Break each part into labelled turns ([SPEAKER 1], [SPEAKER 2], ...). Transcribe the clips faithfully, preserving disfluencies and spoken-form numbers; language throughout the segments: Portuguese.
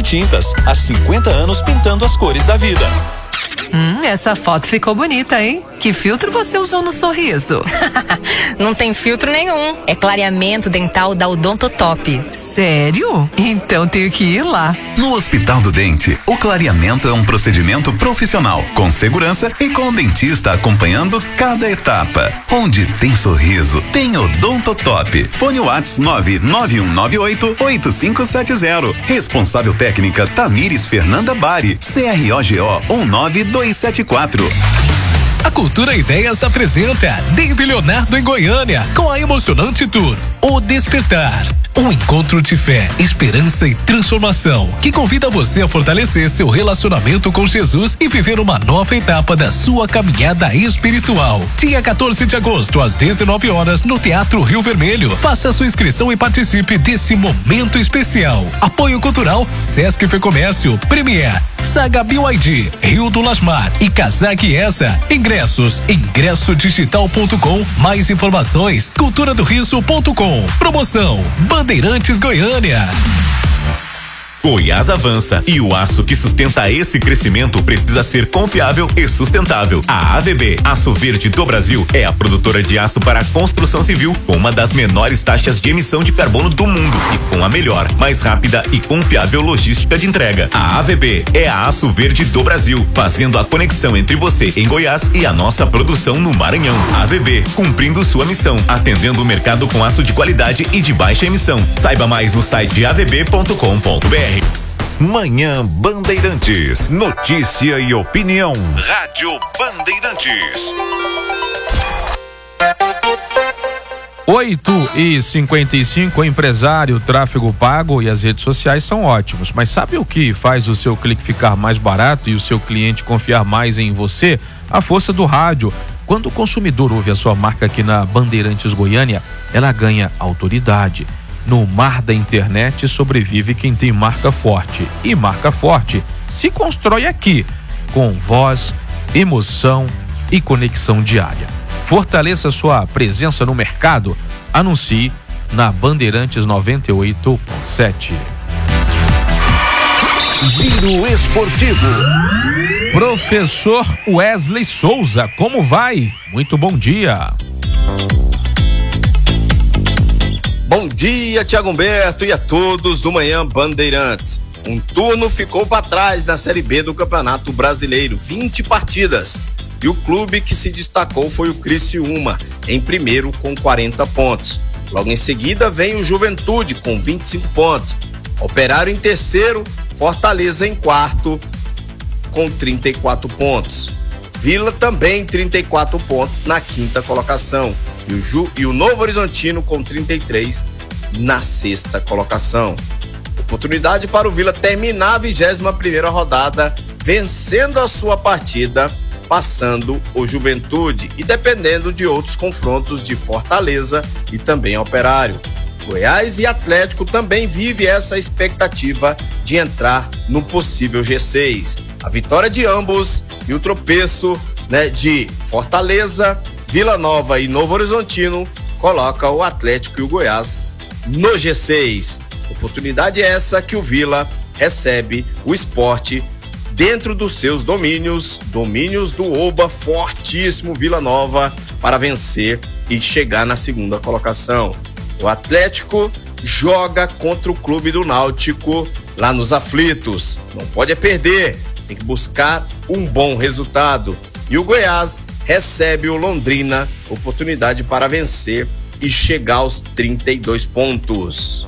[SPEAKER 1] Tintas, há cinquenta anos pintando as cores da vida.
[SPEAKER 2] Hum, essa foto ficou bonita, hein? Que filtro você usou no sorriso?
[SPEAKER 3] Não tem filtro nenhum. É clareamento dental da Odontotop.
[SPEAKER 2] Sério? Então tenho que ir lá.
[SPEAKER 4] No Hospital do Dente, o clareamento é um procedimento profissional, com segurança e com o dentista acompanhando cada etapa. Onde tem sorriso, tem Odontotop. Fone WhatsApp nove nove um nove oito oito cinco sete zero. Responsável técnica Tamires Fernanda Bari. C R O G O um nove dois sete quatro.
[SPEAKER 5] A Cultura Ideias apresenta Dave Leonardo em Goiânia, com a emocionante tour O Despertar. Um encontro de fé, esperança e transformação que convida você a fortalecer seu relacionamento com Jesus e viver uma nova etapa da sua caminhada espiritual. Dia quatorze de agosto, às dezenove horas, no Teatro Rio Vermelho. Faça sua inscrição e participe desse momento especial. Apoio cultural Sesc Fecomércio, Premier, Saga B Y D, Rio do Lasmar e Casaque Essa. Ingressos, ingresso digital ponto com. Mais informações, cultura do riso ponto com. Promoção Bandeirantes Goiânia.
[SPEAKER 6] Goiás avança e o aço que sustenta esse crescimento precisa ser confiável e sustentável. A A V B, Aço Verde do Brasil, é a produtora de aço para a construção civil com uma das menores taxas de emissão de carbono do mundo e com a melhor, mais rápida e confiável logística de entrega. A A V B é a Aço Verde do Brasil, fazendo a conexão entre você em Goiás e a nossa produção no Maranhão. A V B, cumprindo sua missão, atendendo o mercado com aço de qualidade e de baixa emissão. Saiba mais no site a v b ponto com ponto b r.
[SPEAKER 7] Manhã Bandeirantes, notícia e opinião. Rádio Bandeirantes.
[SPEAKER 8] oito e cinquenta e cinco, empresário, tráfego pago e as redes sociais são ótimos, mas sabe o que faz o seu clique ficar mais barato e o seu cliente confiar mais em você? A força do rádio. Quando o consumidor ouve a sua marca aqui na Bandeirantes Goiânia, ela ganha autoridade. No mar da internet sobrevive quem tem marca forte. E marca forte se constrói aqui, com voz, emoção e conexão diária. Fortaleça sua presença no mercado. Anuncie na Bandeirantes noventa e oito ponto sete.
[SPEAKER 7] Giro Esportivo.
[SPEAKER 8] Professor Wesley Souza, como vai? Muito bom dia.
[SPEAKER 9] Bom dia, Tiago Humberto, e a todos do Manhã Bandeirantes. Um turno ficou para trás na Série B do Campeonato Brasileiro, vinte partidas. E o clube que se destacou foi o Criciúma, em primeiro com quarenta pontos. Logo em seguida vem o Juventude com vinte e cinco pontos. Operário em terceiro, Fortaleza em quarto com trinta e quatro pontos. Vila também trinta e quatro pontos na quinta colocação. E o, Ju, e o Novo Horizontino com trinta e três na sexta colocação. Oportunidade para o Vila terminar a vigésima primeira rodada vencendo a sua partida, passando o Juventude e dependendo de outros confrontos de Fortaleza e também Operário. Goiás e Atlético também vive essa expectativa de entrar no possível G seis. A vitória de ambos e o tropeço, né, de Fortaleza, Vila Nova e Novo Horizontino coloca o Atlético e o Goiás no G seis. Oportunidade essa que o Vila recebe o Sport dentro dos seus domínios, domínios do Oba, fortíssimo Vila Nova, para vencer e chegar na segunda colocação. O Atlético joga contra o Clube do Náutico lá nos Aflitos. Não pode é perder, tem que buscar um bom resultado. E o Goiás recebe o Londrina, oportunidade para vencer e chegar aos trinta e dois pontos.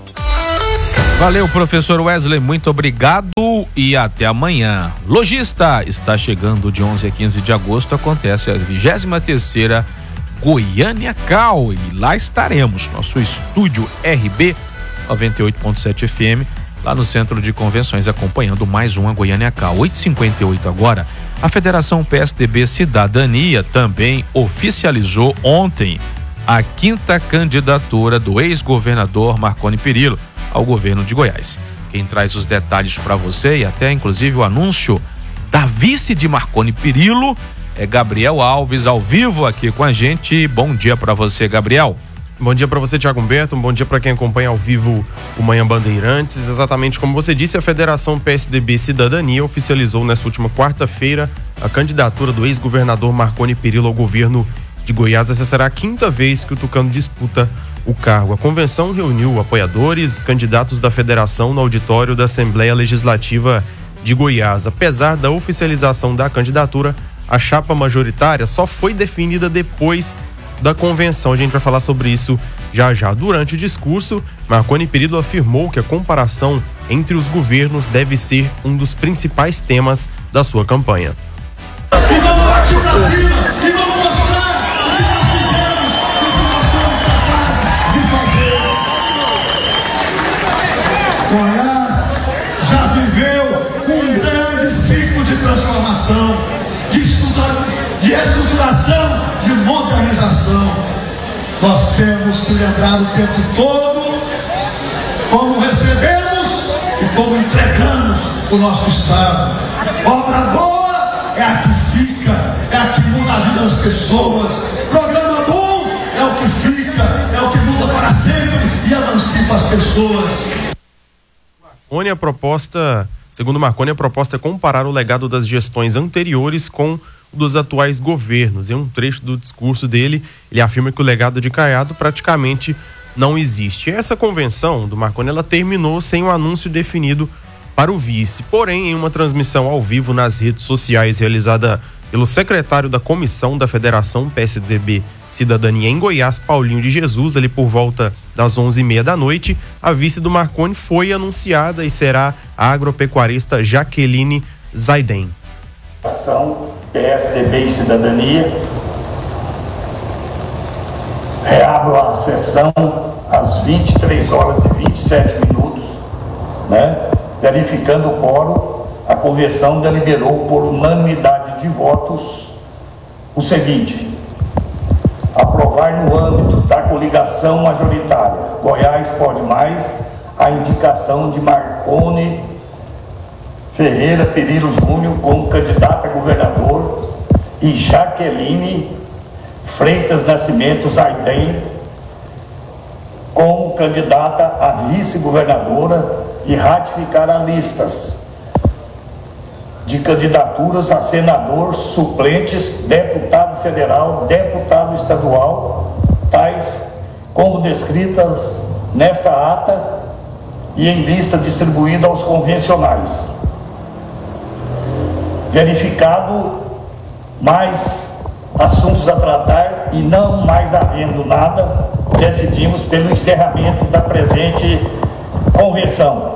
[SPEAKER 8] Valeu, professor Wesley, muito obrigado e até amanhã. Logista está chegando de onze a quinze de agosto, acontece a vigésima terceira Goiânia Cal e lá estaremos, nosso estúdio R B noventa e oito ponto sete F M, lá no Centro de Convenções, acompanhando mais uma Goiânia Cal. oito e cinquenta e oito agora. A Federação P S D B Cidadania também oficializou ontem a quinta candidatura do ex-governador Marconi Perillo ao governo de Goiás. Quem traz os detalhes para você e até inclusive o anúncio da vice de Marconi Perillo é Gabriel Alves, ao vivo aqui com a gente. Bom dia para você, Gabriel.
[SPEAKER 10] Bom dia para você, Thiago Humberto. Um bom dia para quem acompanha ao vivo o Manhã Bandeirantes. Exatamente como você disse, a Federação P S D B Cidadania oficializou nesta última quarta-feira a candidatura do ex-governador Marconi Perillo ao governo de Goiás. Essa será a quinta vez que o tucano disputa o cargo. A convenção reuniu apoiadores, candidatos da federação no auditório da Assembleia Legislativa de Goiás. Apesar da oficialização da candidatura, a chapa majoritária só foi definida depois da convenção. A gente vai falar sobre isso já já. Durante o discurso, Marconi Perillo afirmou que a comparação entre os governos deve ser um dos principais temas da sua campanha.
[SPEAKER 11] E vamos partir pra cima e vamos mostrar o que nós fizemos, o que nós somos capazes de fazer. Goiás já viveu um grande ciclo de transformação, de, estrutura, de estruturação, de modernização. Nós temos que lembrar o tempo todo como recebemos e como entregamos o nosso Estado. Obra boa é a que fica, é a que muda a vida das pessoas. Programa bom é o que fica, é o que muda para sempre e emancipa as pessoas.
[SPEAKER 10] Marconi, a proposta, segundo Marconi, a proposta é comparar o legado das gestões anteriores com o dos atuais governos. Em um trecho do discurso dele, ele afirma que o legado de Caiado praticamente não existe. Essa convenção do Marconi, ela terminou sem um anúncio definido para o vice. Porém, em uma transmissão ao vivo nas redes sociais realizada pelo secretário da comissão da Federação P S D B Cidadania em Goiás, Paulinho de Jesus, ali por volta das onze e meia da noite, a vice do Marconi foi anunciada e será a agropecuarista Jaqueline Zaiden.
[SPEAKER 12] P S D B e Cidadania. Reabro a sessão às vinte e três horas e vinte e sete minutos, né? Verificando o quórum, a convenção deliberou por unanimidade de votos o seguinte: aprovar no âmbito da coligação majoritária Goiás Pode Mais a indicação de Marconi Ferreira Perillo Júnior como candidata a governador e Jaqueline Freitas Nascimento Zaiden como candidata a vice-governadora e ratificar as listas de candidaturas a senador, suplentes, deputado federal, deputado estadual, tais como descritas nesta ata e em lista distribuída aos convencionais. Verificado mais assuntos a tratar e não mais havendo nada, decidimos pelo encerramento da presente convenção.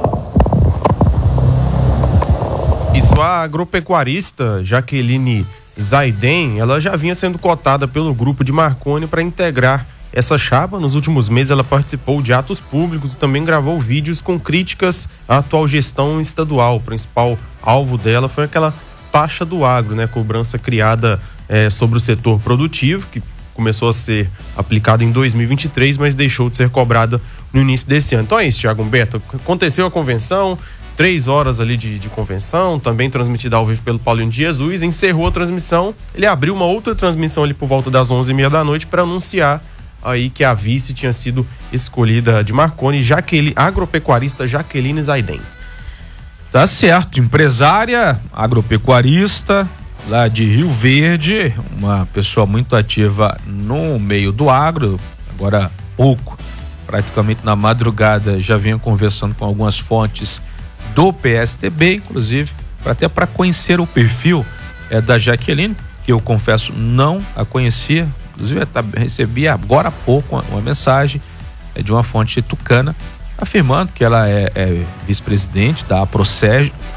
[SPEAKER 10] Isso, a agropecuarista Jaqueline Zaiden, ela já vinha sendo cotada pelo grupo de Marconi para integrar essa chapa. Nos últimos meses ela participou de atos públicos e também gravou vídeos com críticas à atual gestão estadual. O principal alvo dela foi aquela taxa do agro, né, cobrança criada é, sobre o setor produtivo, que começou a ser aplicada em dois mil e vinte e três, mas deixou de ser cobrada no início desse ano. Então é isso, Thiago Humberto. Aconteceu a convenção, três horas ali de, de convenção, também transmitida ao vivo pelo Paulinho de Jesus, encerrou a transmissão, ele abriu uma outra transmissão ali por volta das onze e meia da noite para anunciar aí que a vice tinha sido escolhida de Marconi, Jaqueline, agropecuarista Jaqueline Zaiden.
[SPEAKER 8] Tá certo, empresária, agropecuarista, lá de Rio Verde, uma pessoa muito ativa no meio do agro, agora pouco, praticamente na madrugada já vinha conversando com algumas fontes do P S D B, inclusive, até para conhecer o perfil é, da Jaqueline, que eu confesso não a conhecia, inclusive eu recebi agora há pouco uma, uma mensagem é, de uma fonte tucana, afirmando que ela é, é vice-presidente da APROCEG,